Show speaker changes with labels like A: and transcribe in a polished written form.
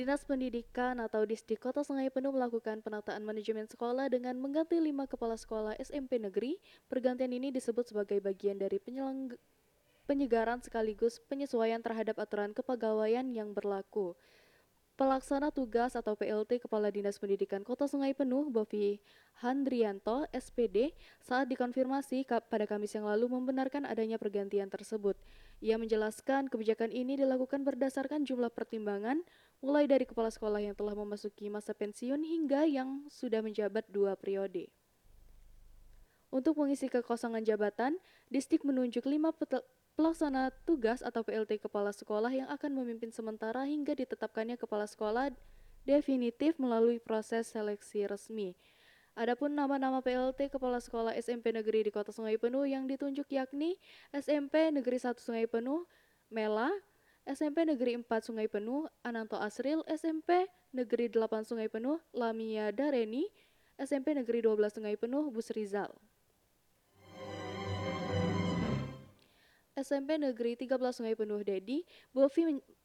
A: Dinas Pendidikan atau Disdik Kota Sungai Penuh melakukan penataan manajemen sekolah dengan mengganti 5 kepala sekolah SMP negeri. Pergantian ini disebut sebagai bagian dari penyegaran sekaligus penyesuaian terhadap aturan kepegawaian yang berlaku. Pelaksana tugas atau PLT Kepala Dinas Pendidikan Kota Sungai Penuh, Bovi Handrianto, SPD, saat dikonfirmasi pada Kamis yang lalu membenarkan adanya pergantian tersebut. Ia menjelaskan kebijakan ini dilakukan berdasarkan jumlah pertimbangan, mulai dari kepala sekolah yang telah memasuki masa pensiun hingga yang sudah menjabat 2 periode. Untuk mengisi kekosongan jabatan, Distrik menunjuk 5 pelaksana tugas atau PLT kepala sekolah yang akan memimpin sementara hingga ditetapkannya kepala sekolah definitif melalui proses seleksi resmi. Adapun nama-nama PLT kepala sekolah SMP negeri di Kota Sungai Penuh yang ditunjuk yakni SMP Negeri 1 Sungai Penuh, Mela, SMP Negeri 4 Sungai Penuh, Ananto Asril, SMP Negeri 8 Sungai Penuh, Lamia Dareni, SMP Negeri 12 Sungai Penuh, Bus Rizal. SMP Negeri 13 Sungai Penuh Dedi,